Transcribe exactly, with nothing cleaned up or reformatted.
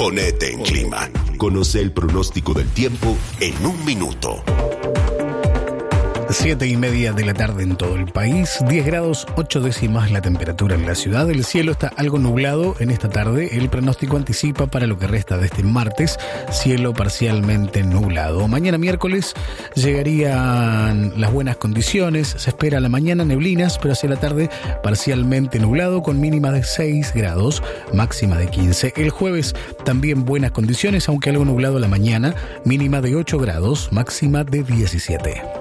Ponete en clima. Conoce el pronóstico del tiempo en un minuto. Siete y media de la tarde en todo el país, diez grados, ocho décimas la temperatura en la ciudad. El cielo está algo nublado en esta tarde. El pronóstico anticipa para lo que resta de este martes, cielo parcialmente nublado. Mañana miércoles llegarían las buenas condiciones. Se espera a la mañana neblinas, pero hacia la tarde parcialmente nublado con mínima de seis grados, máxima de quince. El jueves también buenas condiciones, aunque algo nublado a la mañana, mínima de ocho grados, máxima de diecisiete.